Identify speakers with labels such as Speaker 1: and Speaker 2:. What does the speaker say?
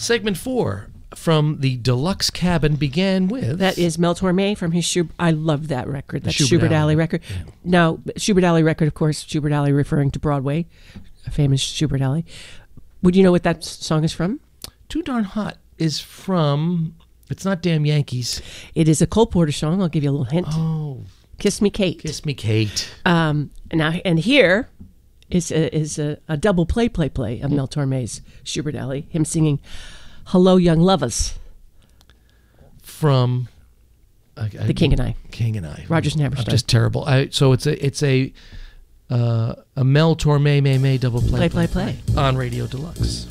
Speaker 1: Segment 4 from the Deluxe Cabin began with...
Speaker 2: That is Mel Torme from his Schubert. I love that record. That
Speaker 1: Schubert
Speaker 2: Alley record.
Speaker 1: Yeah.
Speaker 2: Now, Schubert Alley record, of course, Schubert Alley referring to Broadway, a famous Schubert Alley. Would you know what that song is from?
Speaker 1: Too Darn Hot is from... It's not Damn Yankees.
Speaker 2: It is a Cole Porter song. I'll give you a little hint.
Speaker 1: Oh.
Speaker 2: Kiss Me, Kate.
Speaker 1: Kiss Me, Kate.
Speaker 2: And here is a double play of Mel Torme's Schubert Alley. Him singing Hello, Young Lovers.
Speaker 1: From...
Speaker 2: The King and I.
Speaker 1: King and I.
Speaker 2: Rodgers and Hammerstein.
Speaker 1: Just terrible. So it's a Mel Torme double play
Speaker 2: Play.
Speaker 1: on Radio Deluxe.